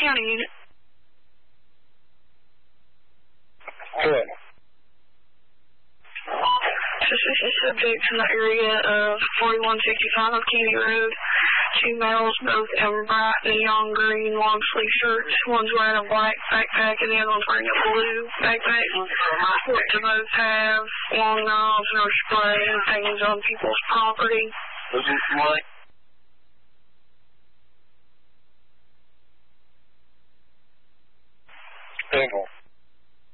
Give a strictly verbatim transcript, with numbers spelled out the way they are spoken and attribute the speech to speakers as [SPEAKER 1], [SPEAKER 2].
[SPEAKER 1] county unit.
[SPEAKER 2] Good.
[SPEAKER 1] Suspicious subjects in the area of forty-one sixty-five of Kennedy Road. Two males, both have bright neon green long sleeve shirts. One's wearing a black backpack and the other one's wearing a blue backpack. Reports to both have long knives and are spraying things on people's property.
[SPEAKER 2] What? Single.